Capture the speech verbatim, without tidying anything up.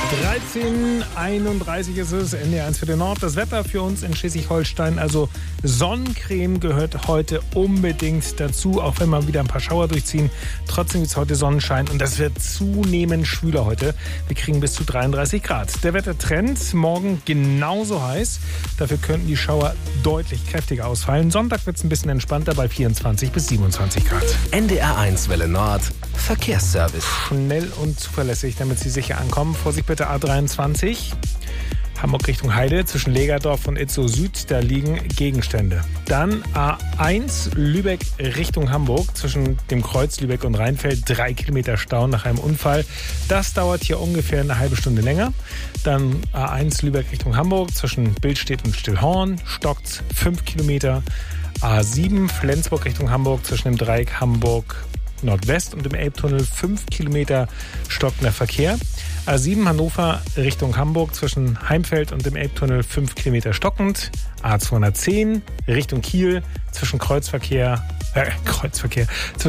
dreizehn Uhr einunddreißig ist es, N D R eins für den Nord. Das Wetter für uns in Schleswig-Holstein, also Sonnencreme gehört heute unbedingt dazu, auch wenn mal wieder ein paar Schauer durchziehen. Trotzdem ist heute Sonnenschein und das wird zunehmend schwüler heute. Wir kriegen bis zu dreiunddreißig Grad. Der Wettertrend morgen genauso heiß. Dafür könnten die Schauer deutlich kräftiger ausfallen. Sonntag wird es ein bisschen entspannter bei vierundzwanzig bis siebenundzwanzig Grad. N D R eins Welle Nord, Verkehrsservice. Schnell und zuverlässig, damit Sie sicher ankommen. Vorsicht bitte A dreiundzwanzig. Hamburg Richtung Heide, zwischen Legerdorf und Itzehoe Süd, da liegen Gegenstände. Dann A eins Lübeck Richtung Hamburg, zwischen dem Kreuz Lübeck und Rheinfeld, drei Kilometer Stau nach einem Unfall. Das dauert hier ungefähr eine halbe Stunde länger. Dann A eins Lübeck Richtung Hamburg, zwischen Billstedt und Stillhorn, stockt fünf Kilometer. A sieben Flensburg Richtung Hamburg, zwischen dem Dreieck Hamburg Nordwest und dem Elbtunnel fünf Kilometer stockender Verkehr. A sieben Hannover Richtung Hamburg, zwischen Heimfeld und dem Elbtunnel fünf Kilometer stockend. A zweihundertzehn Richtung Kiel, zwischen Kreuzverkehr, äh, Kreuzverkehr, zwischen